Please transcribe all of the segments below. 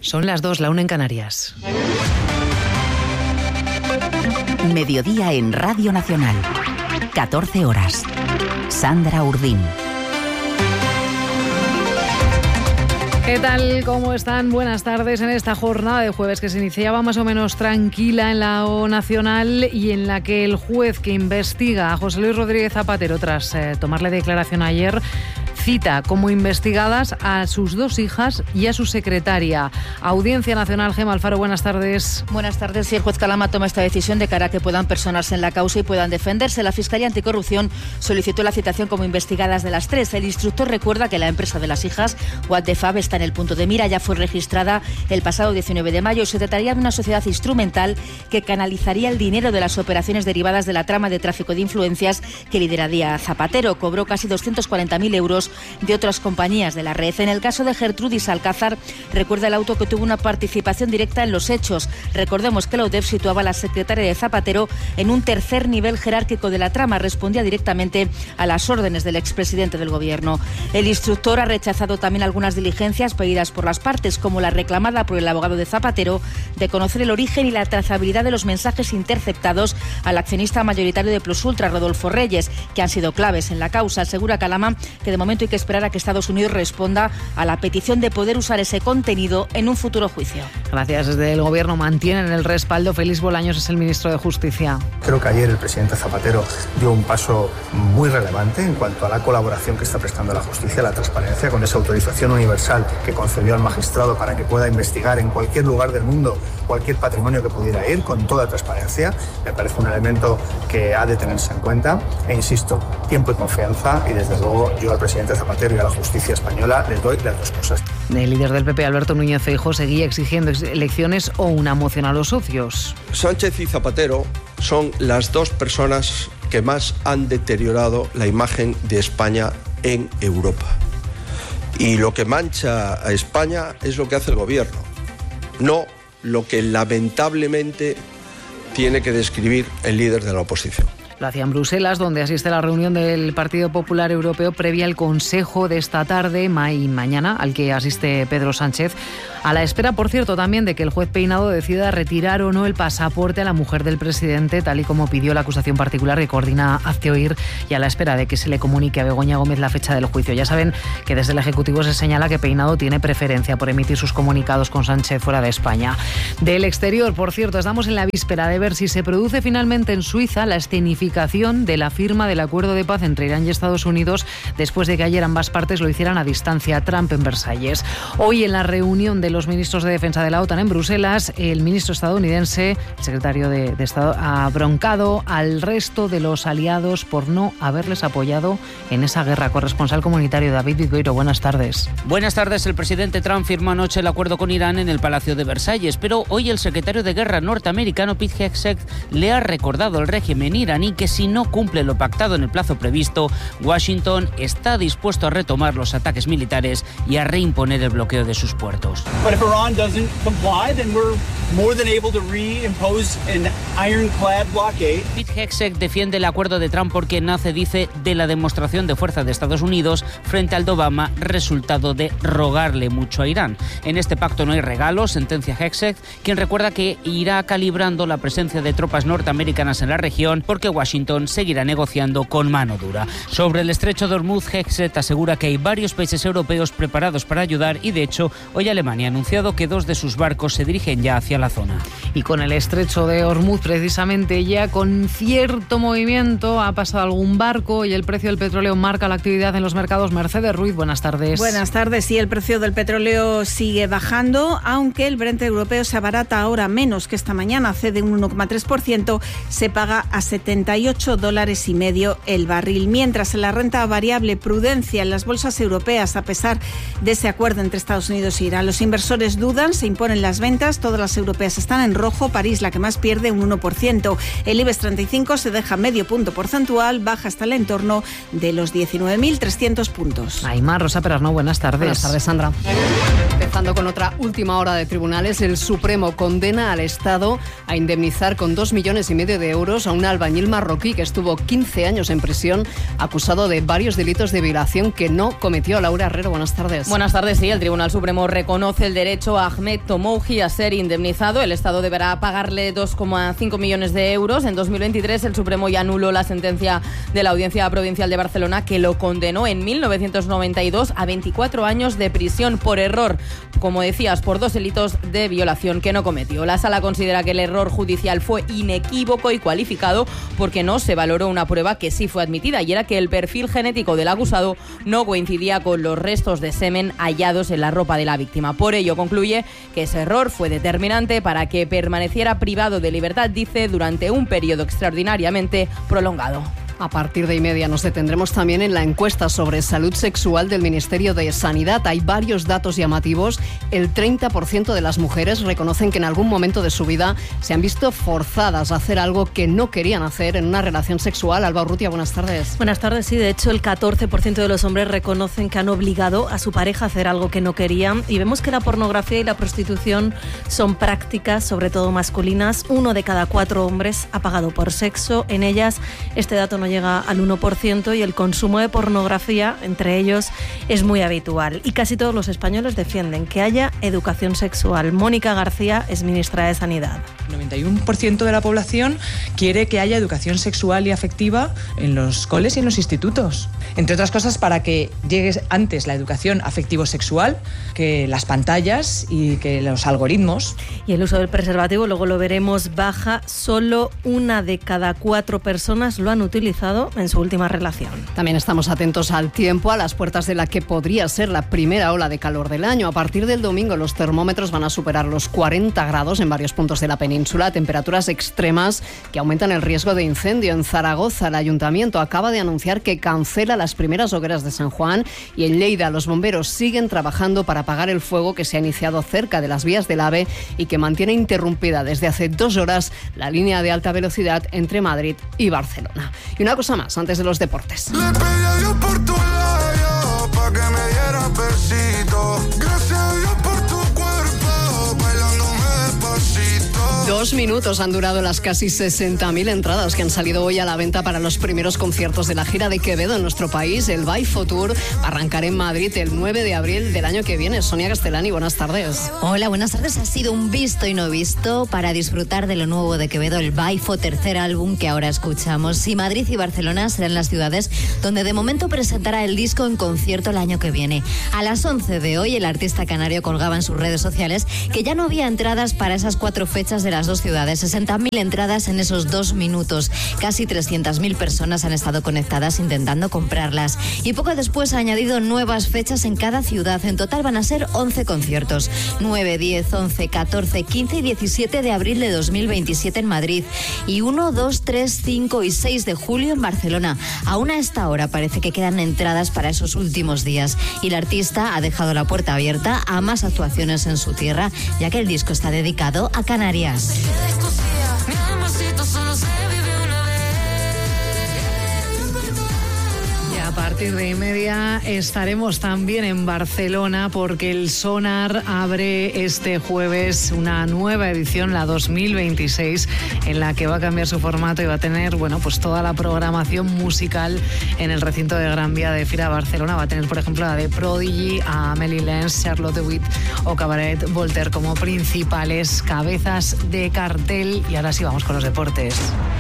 Son las 2, la 1 en Canarias. Mediodía en Radio Nacional. 14 horas. Sandra Urdín. ¿Qué tal? ¿Cómo están? Buenas tardes en esta jornada de jueves que se iniciaba más o menos tranquila en la O Nacional y en la que el juez que investiga a José Luis Rodríguez Zapatero tras tomarle declaración ayer cita como investigadas a sus dos hijas y a su secretaria. Audiencia Nacional, Gemma Alfaro, buenas tardes. Buenas tardes. Sí, el juez Calama toma esta decisión de cara a que puedan personarse en la causa y puedan defenderse. La Fiscalía Anticorrupción solicitó la citación como investigadas de las tres. El instructor recuerda que la empresa de las hijas, What the Fab, está en el punto de mira. Ya fue registrada el pasado 19 de mayo. Se trataría de una sociedad instrumental que canalizaría el dinero de las operaciones derivadas de la trama de tráfico de influencias que lideraría Zapatero. Cobró casi 240.000 euros de otras compañías de la red. En el caso de Gertrudis Alcázar, recuerda el auto que tuvo una participación directa en los hechos. Recordemos que la UDEF situaba a la secretaria de Zapatero en un tercer nivel jerárquico de la trama. Respondía directamente a las órdenes del expresidente del Gobierno. El instructor ha rechazado también algunas diligencias pedidas por las partes, como la reclamada por el abogado de Zapatero de conocer el origen y la trazabilidad de los mensajes interceptados al accionista mayoritario de Plus Ultra, Rodolfo Reyes, que han sido claves en la causa. Asegura Calama que de momento hay que esperar a que Estados Unidos responda a la petición de poder usar ese contenido en un futuro juicio. Gracias. Desde el Gobierno mantienen el respaldo. Félix Bolaños es el ministro de Justicia. Creo que ayer el presidente Zapatero dio un paso muy relevante en cuanto a la colaboración que está prestando la justicia, la transparencia, con esa autorización universal que concedió al magistrado para que pueda investigar en cualquier lugar del mundo cualquier patrimonio que pudiera ir, con toda transparencia. Me parece un elemento que ha de tenerse en cuenta. E insisto, tiempo y confianza, y desde luego yo al presidente Zapatero y a la justicia española les doy las dos cosas. El líder del PP, Alberto Núñez Feijóo, seguía exigiendo elecciones o una moción a los socios. Sánchez y Zapatero son las dos personas que más han deteriorado la imagen de España en Europa. Y lo que mancha a España es lo que hace el gobierno, no lo que lamentablemente tiene que describir el líder de la oposición. Lo hacía en Bruselas, donde asiste a la reunión del Partido Popular Europeo previa al Consejo de esta tarde y mañana, al que asiste Pedro Sánchez, a la espera, por cierto, también de que el juez Peinado decida retirar o no el pasaporte a la mujer del presidente, tal y como pidió la acusación particular que coordina Hazte Oír, y a la espera de que se le comunique a Begoña Gómez la fecha del juicio. Ya saben que desde el Ejecutivo se señala que Peinado tiene preferencia por emitir sus comunicados con Sánchez fuera de España. Del exterior, por cierto, estamos en la víspera de ver si se produce finalmente en Suiza la escenificación de la firma del acuerdo de paz entre Irán y Estados Unidos, después de que ayer ambas partes lo hicieran a distancia. Trump en Versalles. Hoy, en la reunión de los ministros de defensa de la OTAN en Bruselas, el ministro estadounidense, el secretario de Estado, ha broncado al resto de los aliados por no haberles apoyado en esa guerra. Corresponsal comunitario David Vigoiro, buenas tardes. Buenas tardes. El presidente Trump firmó anoche el acuerdo con Irán en el Palacio de Versalles, pero hoy el secretario de Guerra norteamericano Pete Hegseth le ha recordado al régimen iraní que si no cumple lo pactado en el plazo previsto, Washington está dispuesto a retomar los ataques militares y a reimponer el bloqueo de sus puertos. Pete Hegseth defiende el acuerdo de Trump porque nace, dice, de la demostración de fuerza de Estados Unidos frente al de Obama, resultado de rogarle mucho a Irán. En este pacto no hay regalos, sentencia Hegseth, quien recuerda que irá calibrando la presencia de tropas norteamericanas en la región porque Washington seguirá negociando con mano dura. Sobre el estrecho de Hormuz, Hegseth asegura que hay varios países europeos preparados para ayudar y, de hecho, hoy Alemania ha anunciado que 2 de sus barcos se dirigen ya hacia la zona. Y con el estrecho de Hormuz, precisamente, ya con cierto movimiento, ha pasado algún barco y el precio del petróleo marca la actividad en los mercados. Mercedes Ruiz, buenas tardes. Buenas tardes. Sí, el precio del petróleo sigue bajando, aunque el Brent europeo se abarata ahora menos que esta mañana, cede un 1,3%, se paga a $78,50 el barril. Mientras en la renta variable, prudencia en las bolsas europeas a pesar de ese acuerdo entre Estados Unidos e Irán. Los inversores dudan, se imponen las ventas, todas las europeas están en rojo, París la que más pierde, un 1%. El IBEX 35 se deja medio punto porcentual, baja hasta el entorno de los 19.300 puntos. Aymar, Rosa Perarnau, buenas tardes. Buenas tardes, Sandra. Empezando con otra última hora de tribunales, el Supremo condena al Estado a indemnizar con 2,5 millones de euros a un albañil marroquí que estuvo 15 años en prisión acusado de varios delitos de violación que no cometió. Laura Herrero, buenas tardes. Buenas tardes, sí. El Tribunal Supremo reconoce el derecho a Ahmed Tomouji a ser indemnizado. El Estado deberá pagarle 2,5 millones de euros. En 2023 el Supremo ya anuló la sentencia de la Audiencia Provincial de Barcelona que lo condenó en 1992 a 24 años de prisión por error, como decías, por 2 delitos de violación que no cometió. La Sala considera que el error judicial fue inequívoco y cualificado porque no se valoró una prueba que sí fue admitida, y era que el perfil genético del acusado no coincidía con los restos de semen hallados en la ropa de la víctima. Por ello concluye que ese error fue determinante para que permaneciera privado de libertad, dice, durante un periodo extraordinariamente prolongado. A partir de 1:30 nos detendremos también en la encuesta sobre salud sexual del Ministerio de Sanidad. Hay varios datos llamativos. El 30% de las mujeres reconocen que en algún momento de su vida se han visto forzadas a hacer algo que no querían hacer en una relación sexual. Alba Urrutia, buenas tardes. Buenas tardes, sí. De hecho, el 14% de los hombres reconocen que han obligado a su pareja a hacer algo que no querían. Y vemos que la pornografía y la prostitución son prácticas, sobre todo masculinas. 1 de cada 4 hombres ha pagado por sexo en ellas. Este dato no llega al 1% y el consumo de pornografía entre ellos es muy habitual. Y casi todos los españoles defienden que haya educación sexual. Mónica García es ministra de Sanidad. El 91% de la población quiere que haya educación sexual y afectiva en los coles y en los institutos. Entre otras cosas, para que llegue antes la educación afectivo-sexual que las pantallas y que los algoritmos. Y el uso del preservativo, luego lo veremos, baja. Solo 1 de cada 4 personas lo han utilizado en su última relación. También estamos atentos al tiempo, a las puertas de la que podría ser la primera ola de calor del año. A partir del domingo los termómetros van a superar los 40 grados en varios puntos de la península, temperaturas extremas que aumentan el riesgo de incendio. En Zaragoza, el ayuntamiento acaba de anunciar que cancela las primeras hogueras de San Juan, y en Lleida los bomberos siguen trabajando para apagar el fuego que se ha iniciado cerca de las vías del AVE y que mantiene interrumpida desde hace 2 horas la línea de alta velocidad entre Madrid y Barcelona. Y una cosa más, antes de los deportes. Le pedí a Dios por tu labio, pa' que me diera besito. Gracias a Dios por tu cuerpo, bailándome despacito. 2 minutos han durado las casi 60.000 entradas que han salido hoy a la venta para los primeros conciertos de la gira de Quevedo en nuestro país. El Baifo Tour va a arrancar en Madrid el 9 de abril del año que viene. Sonia Castellani, buenas tardes. Hola, buenas tardes. Ha sido un visto y no visto para disfrutar de lo nuevo de Quevedo, el Baifo, tercer álbum que ahora escuchamos. Y Madrid y Barcelona serán las ciudades donde de momento presentará el disco en concierto el año que viene. A las 11 de hoy, el artista canario colgaba en sus redes sociales que ya no había entradas para esas 4 fechas de las 2 ciudades. 60.000 entradas en esos 2 minutos. Casi 300.000 personas han estado conectadas intentando comprarlas. Y poco después ha añadido nuevas fechas en cada ciudad. En total van a ser 11 conciertos. 9, 10, 11, 14, 15 y 17 de abril de 2027 en Madrid. Y 1, 2, 3, 5 y 6 de julio en Barcelona. Aún a esta hora parece que quedan entradas para esos últimos días. Y el artista ha dejado la puerta abierta a más actuaciones en su tierra, ya que el disco está dedicado a Canarias. A partir de 1:30 estaremos también en Barcelona porque el Sonar abre este jueves una nueva edición, la 2026, en la que va a cambiar su formato y va a tener, bueno, pues toda la programación musical en el recinto de Gran Vía de Fira Barcelona. Va a tener, por ejemplo, la de Prodigy, a Amelie Lenz, Charlotte Witt o Cabaret Voltaire como principales cabezas de cartel. Y ahora sí vamos con los deportes.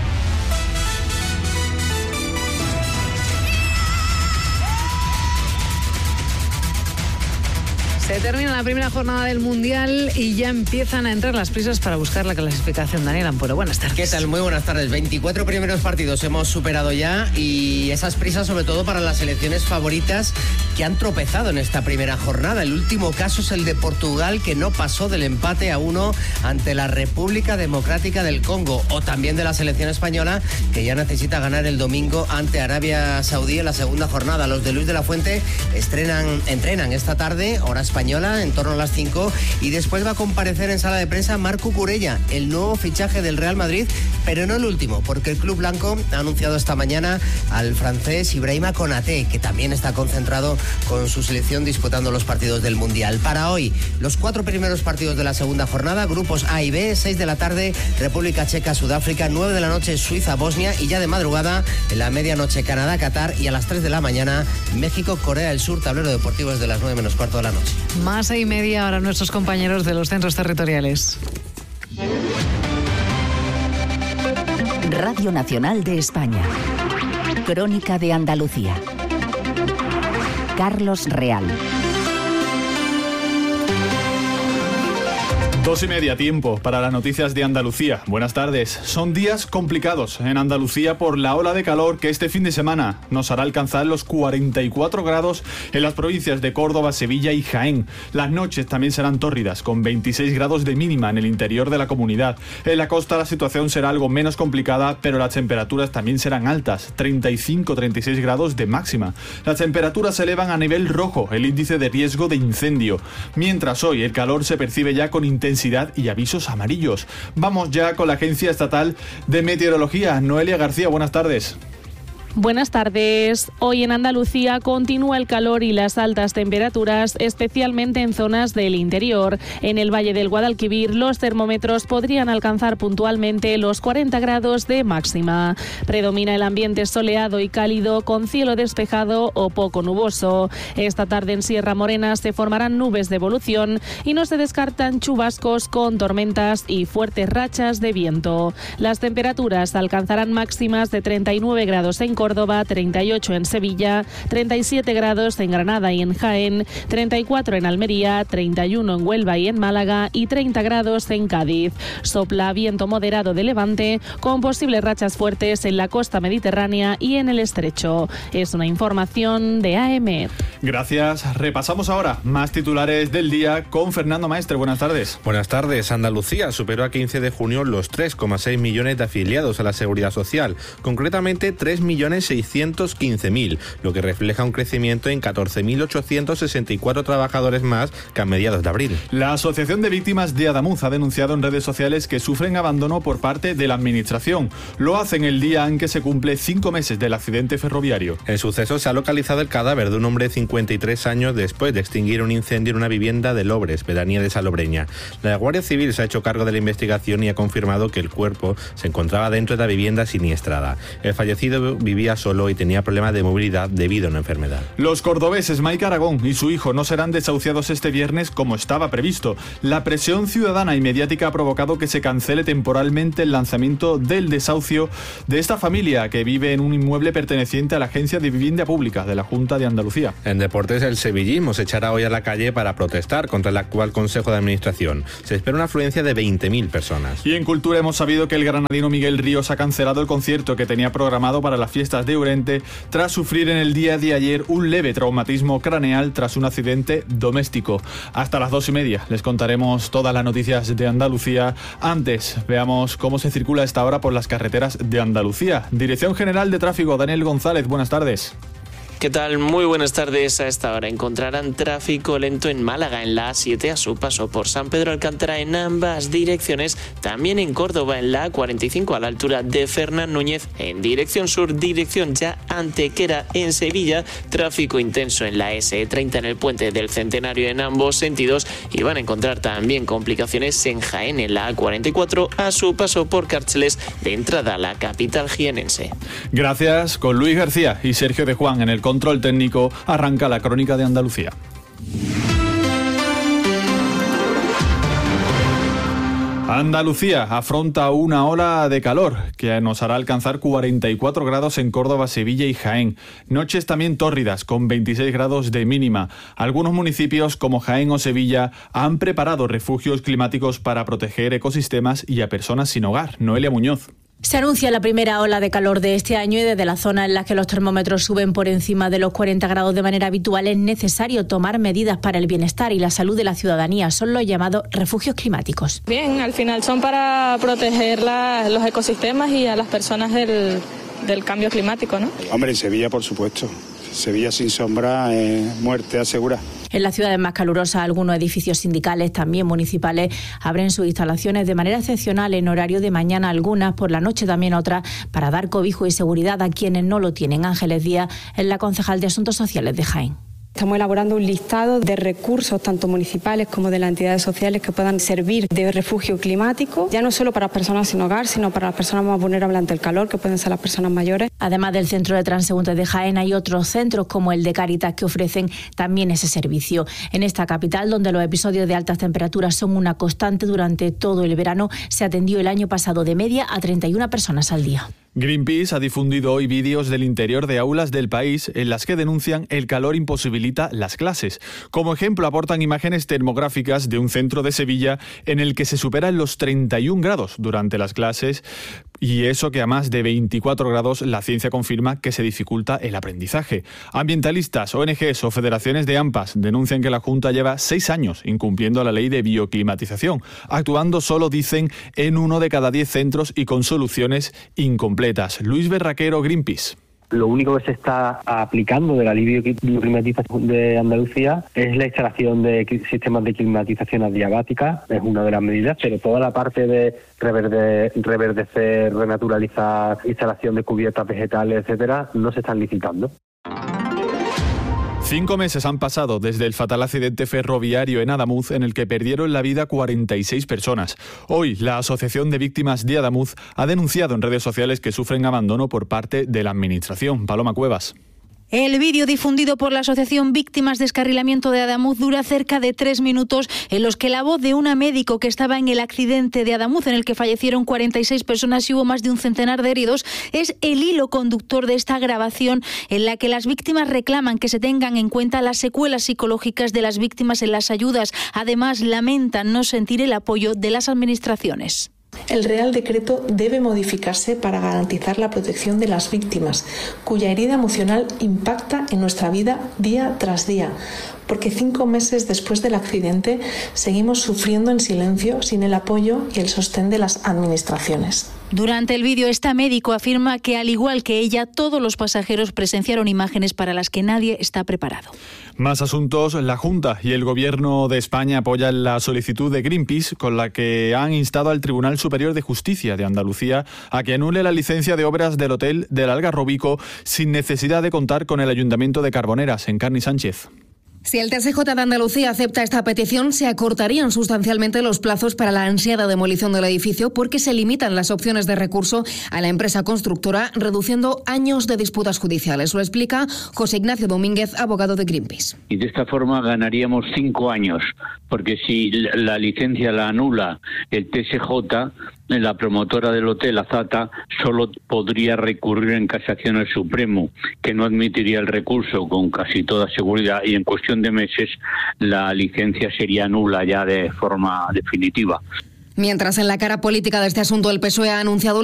Se termina la primera jornada del Mundial y ya empiezan a entrar las prisas para buscar la clasificación. Daniel Ampuero, buenas tardes. ¿Qué tal? Muy buenas tardes. 24 primeros partidos hemos superado ya, y esas prisas sobre todo para las selecciones favoritas que han tropezado en esta primera jornada. El último caso es el de Portugal, que no pasó del empate a 1 ante la República Democrática del Congo, o también de la selección española, que ya necesita ganar el domingo ante Arabia Saudí en la segunda jornada. Los de Luis de la Fuente entrenan esta tarde, hora española, española en torno a las 5 y después va a comparecer en sala de prensa Marc Cucurella, el nuevo fichaje del Real Madrid, pero no el último, porque el club blanco ha anunciado esta mañana al francés Ibrahima Konaté, que también está concentrado con su selección disputando los partidos del Mundial. Para hoy, los 4 primeros partidos de la segunda jornada, grupos A y B, 6 de la tarde, República Checa, Sudáfrica, 9 de la noche, Suiza, Bosnia, y ya de madrugada, en la medianoche, Canadá, Qatar, y a las 3 de la mañana, México, Corea del Sur. Tablero deportivo desde las 9 menos cuarto de la noche. Más 6:30 ahora nuestros compañeros de los centros territoriales. Radio Nacional de España. Crónica de Andalucía. Carlos Real. 2:30, tiempo para las noticias de Andalucía. Buenas tardes. Son días complicados en Andalucía por la ola de calor que este fin de semana nos hará alcanzar los 44 grados en las provincias de Córdoba, Sevilla y Jaén. Las noches también serán tórridas, con 26 grados de mínima en el interior de la comunidad. En la costa la situación será algo menos complicada, pero las temperaturas también serán altas, 35-36 grados de máxima. Las temperaturas se elevan a nivel rojo, el índice de riesgo de incendio. Mientras hoy el calor se percibe ya con intensidad y avisos amarillos. Vamos ya con la Agencia Estatal de Meteorología. Noelia García, buenas tardes. Buenas tardes. Hoy en Andalucía continúa el calor y las altas temperaturas, especialmente en zonas del interior. En el Valle del Guadalquivir, los termómetros podrían alcanzar puntualmente los 40 grados de máxima. Predomina el ambiente soleado y cálido, con cielo despejado o poco nuboso. Esta tarde en Sierra Morena se formarán nubes de evolución y no se descartan chubascos con tormentas y fuertes rachas de viento. Las temperaturas alcanzarán máximas de 39 grados en Córdoba, 38 en Sevilla, 37 grados en Granada y en Jaén, 34 en Almería, 31 en Huelva y en Málaga y 30 grados en Cádiz. Sopla viento moderado de levante con posibles rachas fuertes en la costa mediterránea y en el estrecho. Es una información de AEMET. Gracias. Repasamos ahora más titulares del día con Fernando Maestre. Buenas tardes. Buenas tardes. Andalucía superó a 15 de junio los 3,6 millones de afiliados a la Seguridad Social, concretamente 3.615.000, lo que refleja un crecimiento en 14.864 trabajadores más que a mediados de abril. La Asociación de Víctimas de Adamuz ha denunciado en redes sociales que sufren abandono por parte de la Administración. Lo hacen el día en que se cumple 5 meses del accidente ferroviario. En el suceso se ha localizado el cadáver de un hombre de 53 años después de extinguir un incendio en una vivienda de Lobres, pedanía de Salobreña. La Guardia Civil se ha hecho cargo de la investigación y ha confirmado que el cuerpo se encontraba dentro de la vivienda siniestrada. El fallecido vivía solo y tenía problemas de movilidad debido a una enfermedad. Los cordobeses Mike Aragón y su hijo no serán desahuciados este viernes como estaba previsto. La presión ciudadana y mediática ha provocado que se cancele temporalmente el lanzamiento del desahucio de esta familia que vive en un inmueble perteneciente a la Agencia de Vivienda Pública de la Junta de Andalucía. En deportes, el sevillismo se echará hoy a la calle para protestar contra el actual Consejo de Administración. Se espera una afluencia de 20.000 personas. Y en cultura hemos sabido que el granadino Miguel Ríos ha cancelado el concierto que tenía programado para las fiestas de Urente tras sufrir en el día de ayer un leve traumatismo craneal tras un accidente doméstico. Hasta las 2:30 les contaremos todas las noticias de Andalucía. Antes, veamos cómo se circula a esta hora por las carreteras de Andalucía. Dirección General de Tráfico, Daniel González, buenas tardes. ¿Qué tal? Muy buenas tardes. A esta hora encontrarán tráfico lento en Málaga, en la A7 a su paso por San Pedro Alcántara en ambas direcciones. También en Córdoba, en la A45 a la altura de Fernán Núñez, en dirección sur, dirección ya Antequera. En Sevilla, tráfico intenso en la S30 en el puente del Centenario en ambos sentidos. Y van a encontrar también complicaciones en Jaén, en la A44 a su paso por Cárceles, de entrada a la capital jienense. Gracias. Con Luis García y Sergio de Juan en el control técnico, arranca la Crónica de Andalucía. Andalucía afronta una ola de calor que nos hará alcanzar 44 grados en Córdoba, Sevilla y Jaén. Noches también tórridas, con 26 grados de mínima. Algunos municipios como Jaén o Sevilla han preparado refugios climáticos para proteger ecosistemas y a personas sin hogar. Noelia Muñoz. Se anuncia la primera ola de calor de este año y desde la zona en la que los termómetros suben por encima de los 40 grados de manera habitual es necesario tomar medidas para el bienestar y la salud de la ciudadanía. Son los llamados refugios climáticos. Bien, al final son para proteger los ecosistemas y a las personas del cambio climático, ¿no? Hombre, en Sevilla, por supuesto. Sevilla sin sombra, muerte asegurada. En las ciudades más calurosas, algunos edificios sindicales, también municipales, abren sus instalaciones de manera excepcional en horario de mañana, algunas, por la noche también otras, para dar cobijo y seguridad a quienes no lo tienen. Ángeles Díaz es la concejal de Asuntos Sociales de Jaén. Estamos elaborando un listado de recursos, tanto municipales como de las entidades sociales, que puedan servir de refugio climático, ya no solo para las personas sin hogar, sino para las personas más vulnerables ante el calor, que pueden ser las personas mayores. Además del Centro de Transeúntes de Jaén, hay otros centros como el de Cáritas que ofrecen también ese servicio. En esta capital, donde los episodios de altas temperaturas son una constante durante todo el verano, se atendió el año pasado de media a 31 personas al día. Greenpeace ha difundido hoy vídeos del interior de aulas del país en las que denuncian el calor imposibilita las clases. Como ejemplo aportan imágenes termográficas de un centro de Sevilla en el que se superan los 31 grados durante las clases, y eso que a más de 24 grados la ciencia confirma que se dificulta el aprendizaje. Ambientalistas, ONGs o federaciones de AMPAs denuncian que la Junta lleva 6 años incumpliendo la ley de bioclimatización, actuando solo, dicen, en 1 de cada 10 centros y con soluciones incompletas. Luis Berraquero, Greenpeace. Lo único que se está aplicando de la ley de bioclimatización de Andalucía es la instalación de sistemas de climatización adiabática, es una de las medidas, pero toda la parte de reverdecer, renaturalizar, instalación de cubiertas vegetales, etcétera, no se están licitando. 5 meses han pasado desde el fatal accidente ferroviario en Adamuz en el que perdieron la vida 46 personas. Hoy, la Asociación de Víctimas de Adamuz ha denunciado en redes sociales que sufren abandono por parte de la Administración. Paloma Cuevas. El vídeo difundido por la Asociación Víctimas de Descarrilamiento de Adamuz dura cerca de 3 minutos, en los que la voz de una médico que estaba en el accidente de Adamuz, en el que fallecieron 46 personas y hubo más de un centenar de heridos, es el hilo conductor de esta grabación, en la que las víctimas reclaman que se tengan en cuenta las secuelas psicológicas de las víctimas en las ayudas. Además, lamentan no sentir el apoyo de las administraciones. El Real Decreto debe modificarse para garantizar la protección de las víctimas, cuya herida emocional impacta en nuestra vida día tras día, porque 5 meses después del accidente seguimos sufriendo en silencio sin el apoyo y el sostén de las administraciones. Durante el vídeo, esta médico afirma que, al igual que ella, todos los pasajeros presenciaron imágenes para las que nadie está preparado. Más asuntos. La Junta y el Gobierno de España apoyan la solicitud de Greenpeace con la que han instado al Tribunal Superior de Justicia de Andalucía a que anule la licencia de obras del Hotel del Algarrobico sin necesidad de contar con el Ayuntamiento de Carboneras. Encarni Sánchez. Si el TSJ de Andalucía acepta esta petición, se acortarían sustancialmente los plazos para la ansiada demolición del edificio porque se limitan las opciones de recurso a la empresa constructora, reduciendo años de disputas judiciales. Lo explica José Ignacio Domínguez, abogado de Greenpeace. Y de esta forma ganaríamos 5 años, porque si la licencia la anula el TSJ, la promotora del hotel, Azata, solo podría recurrir en casación al Supremo, que no admitiría el recurso con casi toda seguridad, y en cuestión de meses la licencia sería nula ya de forma definitiva. Mientras, en la cara política de este asunto, el PSOE ha anunciado